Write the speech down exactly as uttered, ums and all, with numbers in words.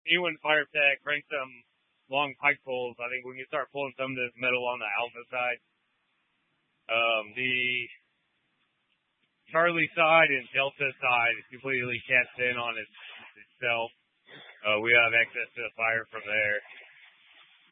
anyone fire tech, bring some long pike poles. I think we can start pulling some of this metal on the alpha side. Um, the Charlie side and Delta side is completely cast in on its, itself. Uh, we have access to the fire from there.